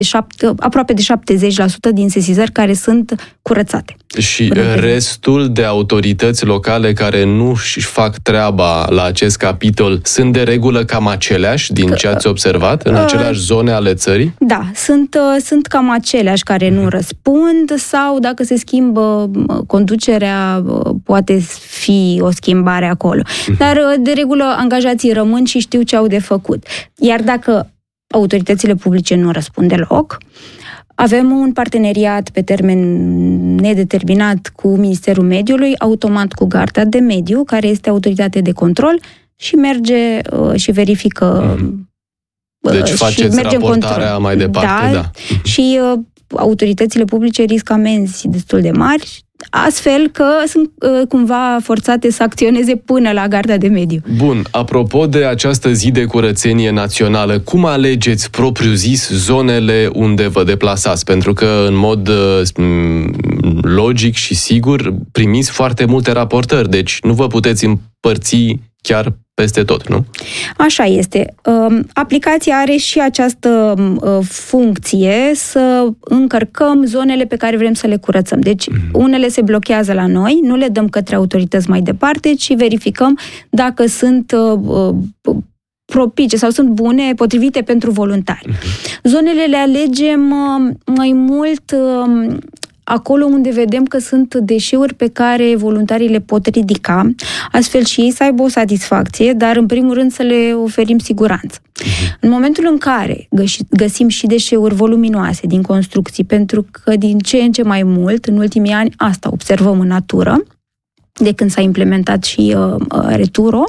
aproape de 70% din sesizări care sunt curățate. Și restul de autorități locale care nu își fac treaba la acest capitol sunt de regulă cam aceleași din ce ați observat în aceleași zone ale țării? Da, sunt cam aceleași care nu răspund sau dacă se schimbă conducerea, poate fi o schimbare acolo. Dar de regulă angajații rămân și știu ce au de făcut. Iar dacă autoritățile publice nu răspund deloc, avem un parteneriat pe termen nedeterminat cu Ministerul Mediului, automat cu Garda de Mediu, care este autoritate de control și merge și verifică. Deci faceți raportarea mai departe, da. Și autoritățile publice riscă amenzi destul de mari, astfel că sunt cumva forțate să acționeze până la Garda de Mediu. Bun, apropo de această zi de curățenie națională, cum alegeți propriu-zis zonele unde vă deplasați? Pentru că, în mod logic și sigur, primiți foarte multe raportări, deci nu vă puteți împărți chiar peste tot, nu? Așa este. Aplicația are și această funcție să încărcăm zonele pe care vrem să le curățăm. Deci, unele se blochează la noi, nu le dăm către autorități mai departe, ci verificăm dacă sunt propice sau sunt bune, potrivite pentru voluntari. Zonele le alegem mai mult acolo unde vedem că sunt deșeuri pe care voluntarii le pot ridica, astfel și ei să aibă o satisfacție, dar în primul rând să le oferim siguranță. În momentul în care găsim și deșeuri voluminoase din construcții, pentru că din ce în ce mai mult, în ultimii ani, asta observăm în natură, de când s-a implementat și Returo,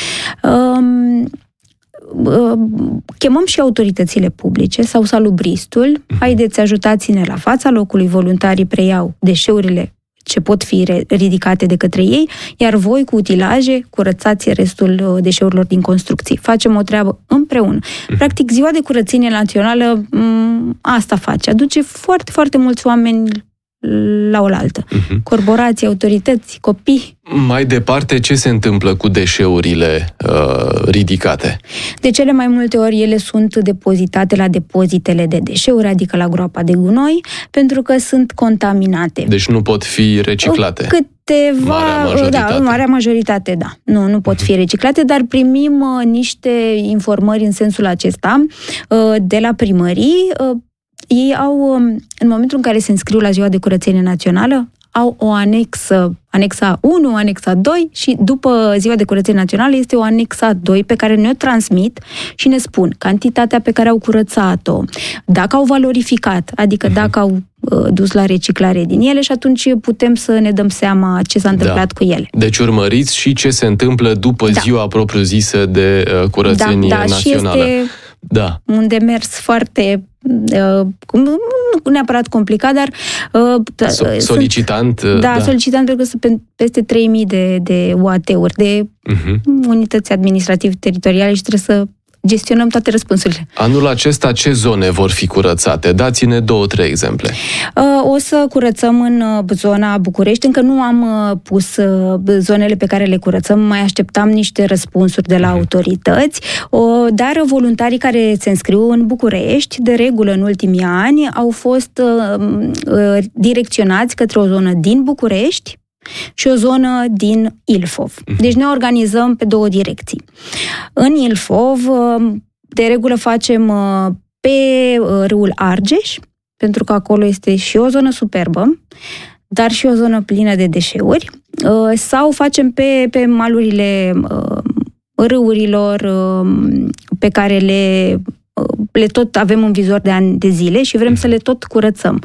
chemăm și autoritățile publice sau salubristul, haideți, ajutați-ne la fața locului, voluntarii preiau deșeurile ce pot fi ridicate de către ei, iar voi cu utilaje curățați restul deșeurilor din construcții. Facem o treabă împreună. Practic, ziua de curățenie națională asta face. Aduce foarte, foarte mulți oameni la oaltă. Corporații, autorități, copii. Mai departe, ce se întâmplă cu deșeurile ridicate? De cele mai multe ori ele sunt depozitate la depozitele de deșeuri, adică la groapa de gunoi, pentru că sunt contaminate. Deci nu pot fi reciclate. Marea majoritate, da. Nu pot fi reciclate, dar primim niște informări în sensul acesta de la primării. Ei au, în momentul în care se înscriu la ziua de curățenie națională, au o anexa 1, anexa 2 și după ziua de curățenie națională este o anexa 2 pe care ne-o transmit și ne spun cantitatea pe care au curățat-o, dacă au valorificat, adică dacă au dus la reciclare din ele și atunci putem să ne dăm seama ce s-a întâmplat cu ele. Deci urmăriți și ce se întâmplă după ziua propriu-zisă de curățenie națională. Și este un demers foarte nu neapărat complicat, dar solicitant. Solicitant pentru că sunt peste 3.000 de UAT-uri, de unități administrative teritoriale și trebuie să gestionăm toate răspunsurile. Anul acesta ce zone vor fi curățate? Dați-ne 2-3 exemple. O să curățăm în zona București. Încă nu am pus zonele pe care le curățăm. Mai așteptam niște răspunsuri de la autorități. Dar voluntarii care se înscriu în București, de regulă în ultimii ani, au fost direcționați către o zonă din București și o zonă din Ilfov. Deci ne organizăm pe 2 direcții. În Ilfov, de regulă facem pe râul Argeș, pentru că acolo este și o zonă superbă, dar și o zonă plină de deșeuri, sau facem pe malurile râurilor pe care le tot avem în vizor de ani de zile și vrem să le tot curățăm.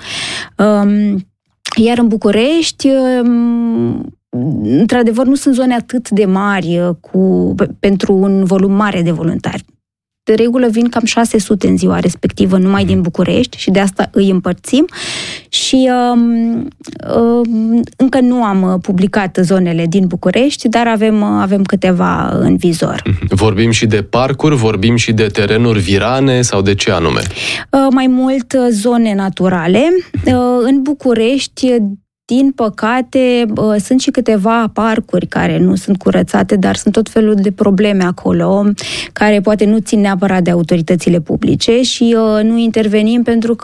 Iar în București, într-adevăr, nu sunt zone atât de mari pentru un volum mare de voluntari. De regulă vin cam 600 în ziua respectivă numai din București și de asta îi împărțim și încă nu am publicat zonele din București, dar avem câteva în vizor. Vorbim și de parcuri, vorbim și de terenuri virane sau de ce anume? Mai mult zone naturale. În București, din păcate, sunt și câteva parcuri care nu sunt curățate, dar sunt tot felul de probleme acolo, care poate nu țin neapărat de autoritățile publice și nu intervenim pentru